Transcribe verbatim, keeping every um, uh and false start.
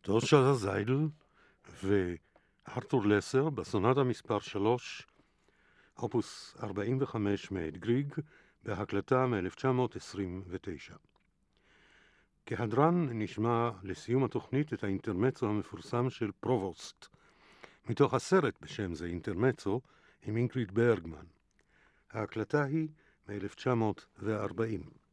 דורשה זיידל וארתור לסר בסונטה מספר שלוש, אופוס ארבעים וחמש מאת גריג, בהקלטה מ-אלף תשע מאות עשרים ותשע. כהדרן נשמע לסיום התוכנית את האינטרמצו המפורסם של פרובוסט, מתוך הסרט בשם זה אינטרמצו, עם אינגריד ברגמן. ההקלטה היא מ-אלף תשע מאות וארבעים.